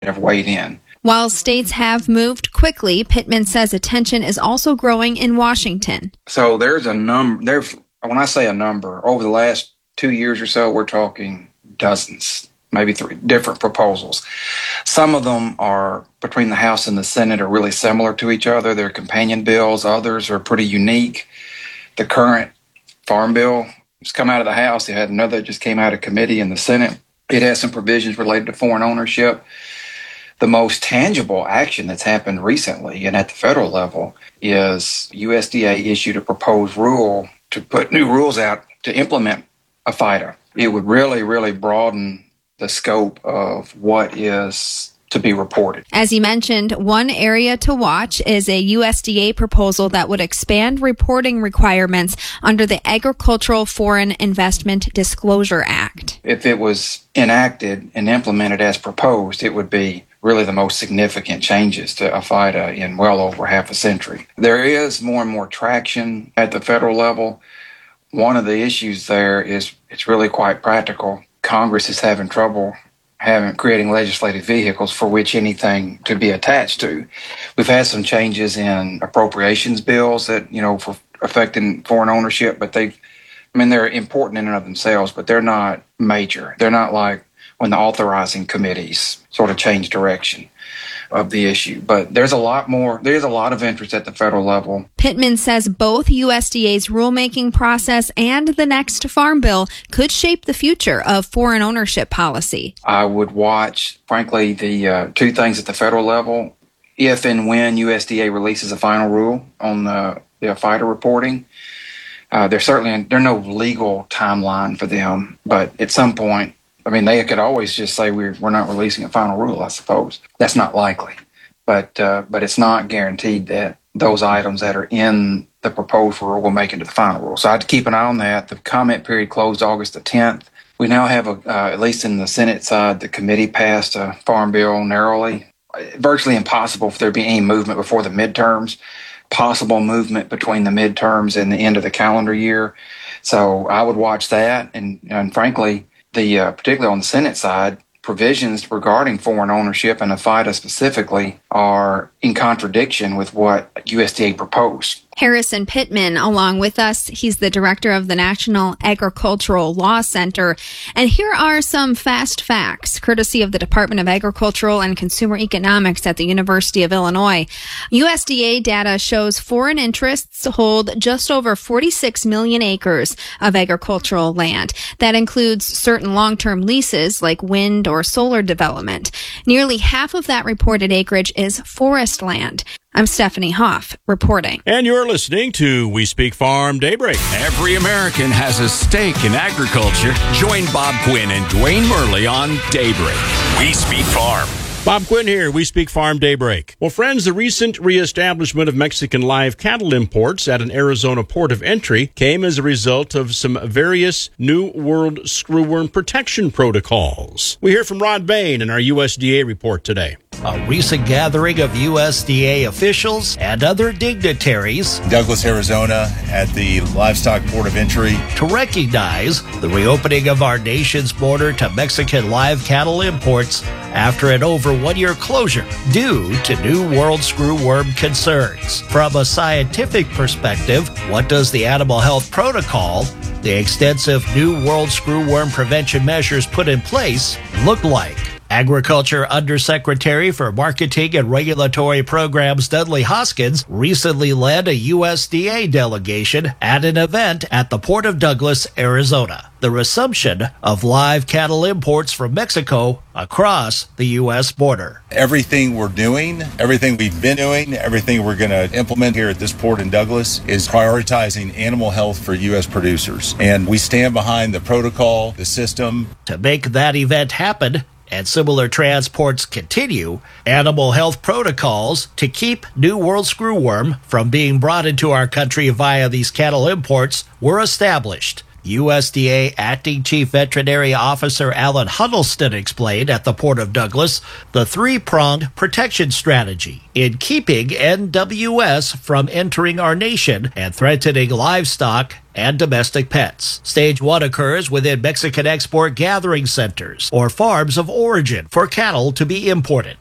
have weighed in. While states have moved quickly, Pittman says attention is also growing in Washington. So there's a number. When I say a number, over the last 2 years or so, we're talking dozens, maybe 3 different proposals. Some of them are between the House and the Senate are really similar to each other. They're companion bills. Others are pretty unique. The current farm bill has come out of the House. They had another that just came out of committee in the Senate. It has some provisions related to foreign ownership. The most tangible action that's happened recently and at the federal level is USDA issued a proposed rule to put new rules out to implement a FIDA. It would really, really broaden the scope of what is to be reported. As he mentioned, one area to watch is a USDA proposal that would expand reporting requirements under the Agricultural Foreign Investment Disclosure Act. If it was enacted and implemented as proposed, it would be really the most significant changes to a FIDA in well over half a century. There is more and more traction at the federal level. One of the issues there is it's really quite practical. Congress is having trouble creating legislative vehicles for which anything to be attached to. We've had some changes in appropriations bills that, for affecting foreign ownership, but they're important in and of themselves, but they're not major. They're not like when the authorizing committees sort of change direction of the issue. But there's a lot of interest at the federal level. Pittman says both USDA's rulemaking process and the next farm bill could shape the future of foreign ownership policy. I would watch, frankly, the 2 things at the federal level. If and when USDA releases a final rule on the FIDA reporting, there's no legal timeline for them, but at some point, they could always just say we're not releasing a final rule, I suppose. That's not likely. But it's not guaranteed that those items that are in the proposed rule will make it to the final rule. So I have to keep an eye on that. The comment period closed August the 10th. We now have, at least in the Senate side, the committee passed a farm bill narrowly. Virtually impossible for there to be any movement before the midterms. Possible movement between the midterms and the end of the calendar year. So I would watch that. And frankly, particularly on the Senate side, provisions regarding foreign ownership and the FIDA specifically are in contradiction with what USDA proposed. Harrison Pittman, along with us, he's the director of the National Agricultural Law Center. And here are some fast facts, courtesy of the Department of Agricultural and Consumer Economics at the University of Illinois. USDA data shows foreign interests hold just over 46 million acres of agricultural land. That includes certain long-term leases like wind or solar development. Nearly half of that reported acreage is forest land. I'm Stephanie Hoff, reporting. And you're listening to We Speak Farm Daybreak. Every American has a stake in agriculture. Join Bob Quinn and Dwayne Murley on Daybreak. We Speak Farm. Bob Quinn here, We Speak Farm Daybreak. Well, friends, the recent reestablishment of Mexican live cattle imports at an Arizona port of entry came as a result of some various New World screwworm protection protocols. We hear from Rod Bain in our USDA report today. A recent gathering of USDA officials and other dignitaries Douglas, Arizona, at the livestock port of entry to recognize the reopening of our nation's border to Mexican live cattle imports after an over 1-year closure due to New World screwworm concerns. From a scientific perspective, what does the Animal Health Protocol, the extensive New World screwworm prevention measures put in place, look like? Agriculture Undersecretary for Marketing and Regulatory Programs Dudley Hoskins recently led a USDA delegation at an event at the Port of Douglas, Arizona. The resumption of live cattle imports from Mexico across the U.S. border. Everything we're doing, everything we've been doing, everything we're going to implement here at this port in Douglas is prioritizing animal health for U.S. producers. And we stand behind the protocol, the system. To make that event happen, and similar transports continue, animal health protocols to keep New World screwworm from being brought into our country via these cattle imports were established. USDA Acting Chief Veterinary Officer Alan Huddleston explained at the Port of Douglas the three-pronged protection strategy in keeping NWS from entering our nation and threatening livestock and domestic pets. Stage 1 occurs within Mexican export gathering centers or farms of origin for cattle to be imported.